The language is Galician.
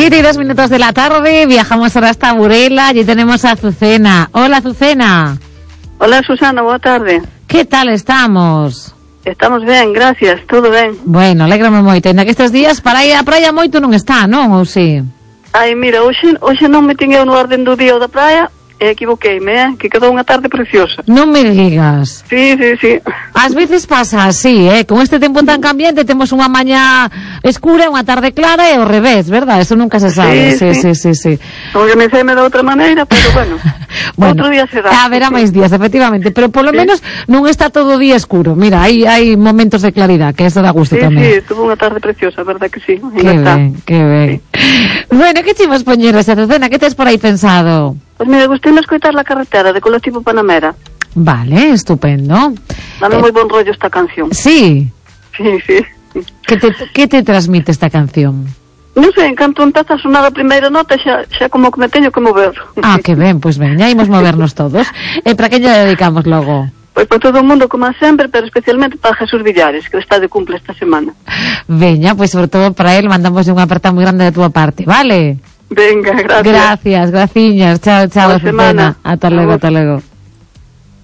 7:02 de la tarde, viajamos ahora hasta Burela, allí tenemos a Azucena. Hola, Azucena. Hola, Susana, boa tarde. Que tal estamos? Estamos ben, gracias, todo ben. Bueno, alégrame moito, ainda que estes días para ir á praia moito non está, non? Ou si? Ai, mira, hoxe non me tiña no orden do día da praia, e equivoqueime, que quedou unha tarde preciosa. Non me digas. Sí. Ás veces pasa así, con este tempo tan cambiante temos unha mañá escura e unha tarde clara e ao revés, verdad? Eso nunca se sabe. Sí. Organicéme de outra maneira, pero bueno, outro día será. Haberá máis días, efectivamente, pero polo menos non está todo o día escuro. Mira, hai momentos de claridade, que eso dá gusto tamén. Sí, tuvo unha tarde preciosa, verdad que sí. Que ben. Bueno, que chimos poñer esa Azucena? Que tes por aí pensado? Pois mira, gostei-me escoitar La Carretera, de Colectivo Panamera. Vale, estupendo. Dame moi bon rollo esta canción. Sí. Sí. Que te transmite esta canción? Non sei, en canto empeza a sonar a primeira nota, xa como que me teño que mover. Que ben, pois veña, imos movernos todos. E para que lle dedicamos logo? Pois para todo o mundo, como sempre, pero especialmente para Jesús Villares, que está de cumple esta semana. Veña, pois sobre todo para él, mandamos unha aperta moi grande de túa parte, vale? Venga, gracias. Gracias, graciñas. Chao, Boa semana. Azucena. Ata logo.